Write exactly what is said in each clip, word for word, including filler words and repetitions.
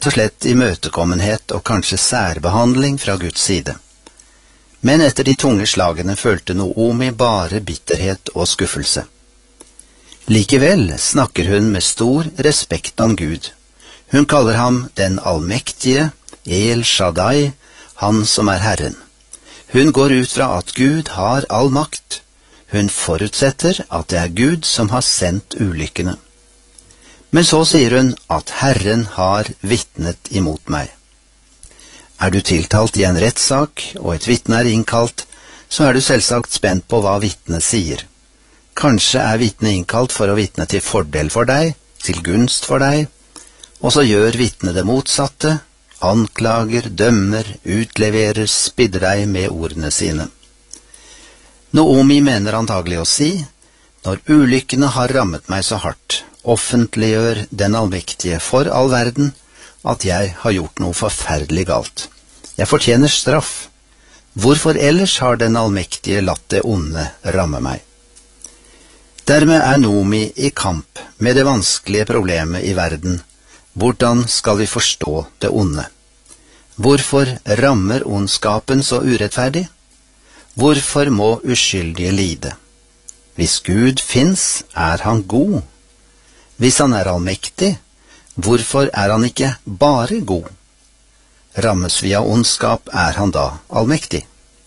rett og slett imøtekommenhet og kanskje særbehandling fra Guds side. Men etter de tunge slagene følte Naomi bare bitterhet og skuffelse. Likevel snakker hun med stor respekt om Gud. Hun kaller ham den allmektige, El Shaddai, han som er Herren. Hun går ut fra at Gud har all makt. Hun forutsetter at det er Gud som har sendt ulykkene. Men så sier hun at Herren har vitnet imot meg. Er du tiltalt i en rettssak, og et vitne er innkalt, så er du selvsagt spent på hva vitnet sier. Kanskje er vitnet innkalt for å vitne til fordel for deg, til gunst for deg, og så gjør vitnet det motsatte, anklager, dømmer, utleverer, spidder deg med ordene sine. Naomi mener antagelig å si, når ulykkene har rammet meg så hardt, offentliggjør den allmektige for all verden at jeg har gjort noe forferdelig galt. Jeg fortjener straff. Hvorfor ellers har den allmektige latt det onde ramme meg? Dermed er Naomi i kamp med det vanskelige problemet i verden. Hvordan skal vi forstå det onde? Hvorfor rammer ondskapen så urettferdig? Hvorfor må uskyldige lide? Hvis Gud finnes, er han god. Hvis han er allmektig, hvorfor er han ikke bare god? Rammes vi av ondskap, er han da allmektig?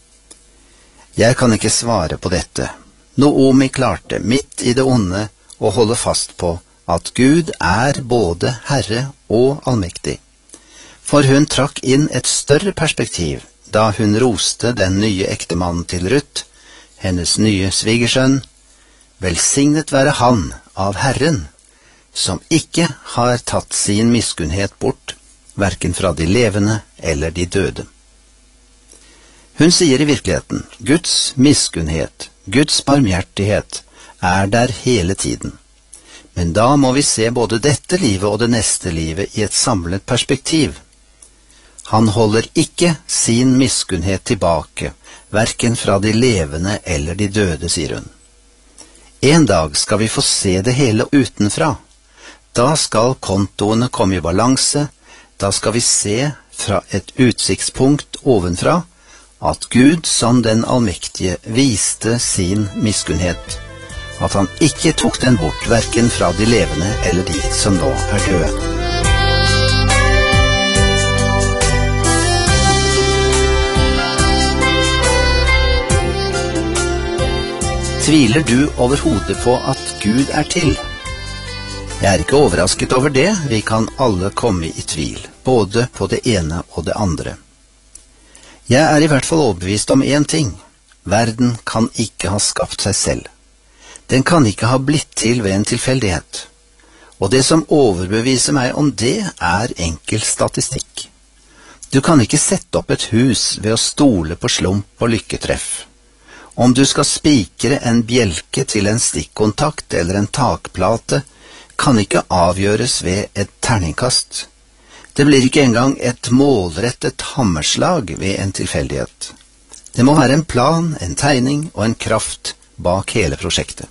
Jeg kan ikke svare på dette. Naomi klarte midt i det onde å holde fast på at Gud er både Herre og allmektig. For hun trakk inn et større perspektiv da hun roste den nye ektemannen til Ruth, hennes nye svigersønn. Velsignet være han av Herren, som ikke har tatt sin miskunnhet bort, hverken fra de levende eller de døde. Hun sier i virkeligheten, Guds miskunnhet, Guds barmhjertighet, er der hele tiden. Men da må vi se både dette livet og det neste livet i et samlet perspektiv. Han holder ikke sin miskunnhet tilbake, hverken fra de levende eller de døde, sier hun. En dag skal vi få se det hele utenfra. Da skal kontoene komme i balanse, da skal vi se fra et utsiktspunkt ovenfra at Gud som den allmektige viste sin miskunnhet, at han ikke tok den bort hverken fra de levende eller de som nå er døde. Tviler du overhodet på at Gud er til? Jeg er ikke overrasket over det, vi kan alle komme i tvil, både på det ene og det andre. Jeg er i hvert fall overbevist om en ting. Verden kan ikke ha skapt seg selv. Den kan ikke ha blitt til ved en tilfeldighet. Og det som overbeviser meg om det, er enkel statistikk. Du kan ikke sette opp et hus ved å stole på slump og lykketreff. Om du skal spikre en bjelke til en stikkontakt eller en takplate, kan ikke avgjøres ved et terningkast. Det blir ikke engang et målrettet hammerslag ved en tilfeldighet. Det må være en plan, en tegning og en kraft bak hele prosjektet.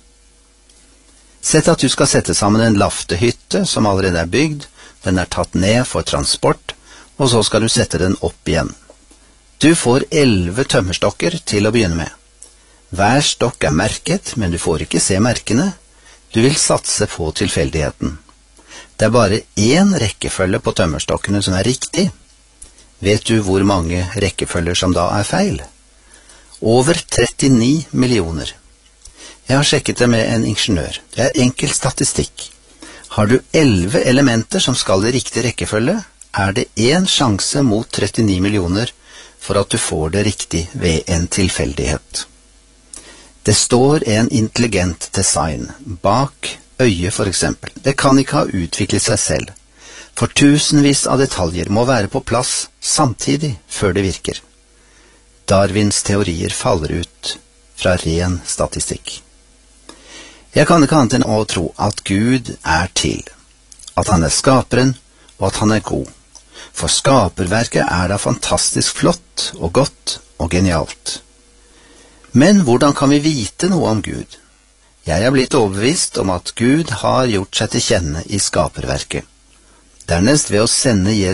Sett at du skal sette sammen en laftehytte som allerede er bygd, den er tatt ned for transport, og så skal du sette den opp igjen. Du får elleve tømmerstokker til å begynne med. Hver stokk er merket, men du får ikke se merkene. Du vil satse på tilfeldigheten. Det er bare én rekkefølge på tømmerstokkene som er riktig. Vet du hvor mange rekkefølger som da er feil? Over trettini millioner. Jeg har sjekket det med en ingeniør. Det er enkel statistikk. Har du elleve elementer som skal i riktig rekkefølge, er det én sjanse mot trettini millioner for at du får det riktig ved en tilfeldighet. Det står en intelligent design bak øyet for eksempel. Det kan ikke ha utviklet seg selv, for tusenvis av detaljer må være på plass samtidig før det virker. Darwins teorier faller ut fra ren statistikk. Jeg kan ikke annet enn å tro at Gud er til, at han er skaperen og at han er god. For skaperverket er da fantastisk flott og godt og genialt. Men hvordan kan vi vite noe om Gud? Jeg er blitt overbevist om at Gud har gjort seg til kjenne i skaperverket. Dernest ved å sende Jesus